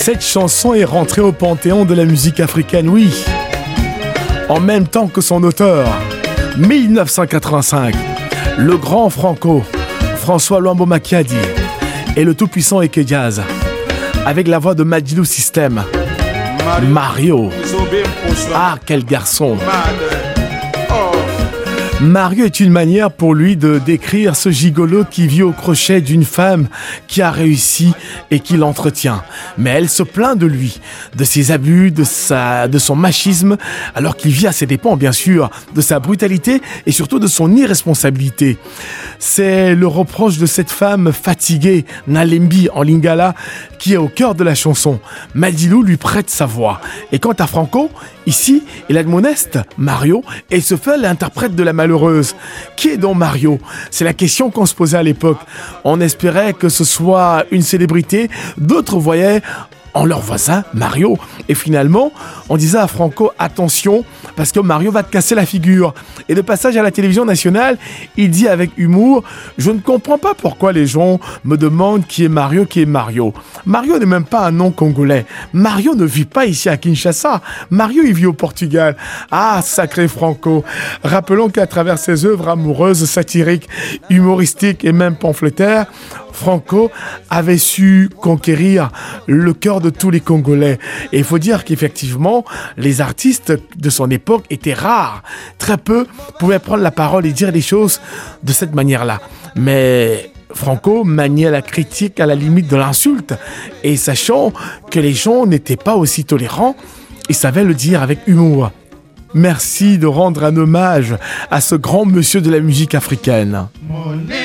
Cette chanson est rentrée au panthéon de la musique africaine, oui. En même temps que son auteur, 1985, le grand Franco, François Luambo Makiadi, et le tout-puissant Eke Jazz, avec la voix de Madilou System. Mario. Ah, quel garçon. Mario est une manière pour lui de décrire ce gigolo qui vit au crochet d'une femme qui a réussi et qui l'entretient. Mais elle se plaint de lui, de ses abus, de son machisme, alors qu'il vit à ses dépens, bien sûr, de sa brutalité et surtout de son irresponsabilité. C'est le reproche de cette femme fatiguée, Nalembi en lingala, qui est au cœur de la chanson. Madilou lui prête sa voix. Et quant à Franco, ici, il admoneste Mario et se fait l'interprète de la malheureuse. Qui est donc Mario? C'est la question qu'on se posait à l'époque. On espérait que ce soit une célébrité. D'autres voyaient en leur voisin Mario. Et finalement, on disait à Franco, attention, parce que Mario va te casser la figure. Et de passage à la télévision nationale, il dit avec humour, je ne comprends pas pourquoi les gens me demandent qui est Mario, qui est Mario. Mario n'est même pas un nom congolais. Mario ne vit pas ici à Kinshasa. Mario, il vit au Portugal. Ah, sacré Franco. Rappelons qu'à travers ses œuvres amoureuses, satiriques, humoristiques et même pamphlétaires, Franco avait su conquérir le cœur de tous les Congolais. Et il faut dire qu'effectivement, les artistes de son époque étaient rares. Très peu pouvaient prendre la parole et dire les choses de cette manière-là. Mais Franco maniait la critique à la limite de l'insulte. Et sachant que les gens n'étaient pas aussi tolérants, il savait le dire avec humour. Merci de rendre un hommage à ce grand monsieur de la musique africaine.